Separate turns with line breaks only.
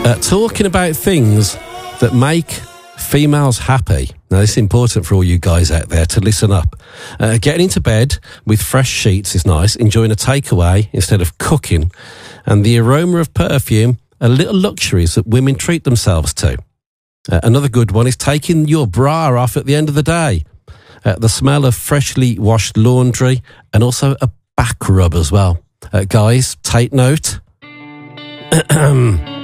Talking about things that make females happy. Now, this is important for all you guys out there to listen up. Getting into bed with fresh sheets is nice, enjoying a takeaway instead of cooking, and the aroma of perfume are little luxuries that women treat themselves to. Another good one is taking your bra off at the end of the day. The smell of freshly washed laundry, and also a back rub as well. Guys, take note.